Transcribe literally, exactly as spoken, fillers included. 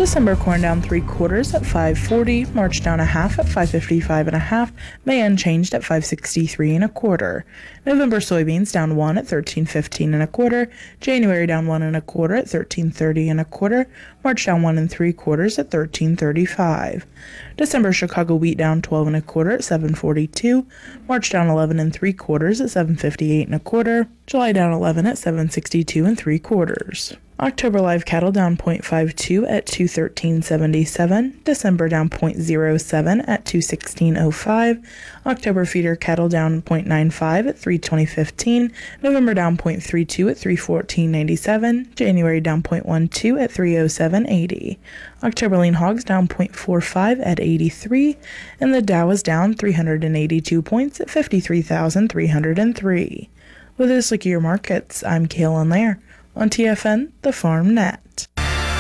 December corn down three quarters at five forty, March down a half at five fifty-five and a half, May unchanged at five sixty-three and a quarter. November soybeans down one at thirteen fifteen and a quarter, January down one and a quarter at thirteen thirty and a quarter, March down one and three quarters at thirteen thirty-five. December Chicago wheat down twelve and a quarter at seven forty-two, March down eleven and three quarters at seven fifty-eight and a quarter, July down eleven at seven sixty-two and three quarters. October live cattle down zero point five two at two thirteen seventy-seven, December down zero point zero seven at two sixteen oh five, October feeder cattle down zero point nine five at three twenty fifteen, November down zero point three two at three fourteen ninety-seven, January down zero point one two at three oh seven eighty, October lean hogs down zero point four five at eighty-three, and the Dow is down three hundred eighty-two points at fifty-three thousand three hundred three. With this look at your markets, I'm Kaylin Lair on T F N, the Farm Net.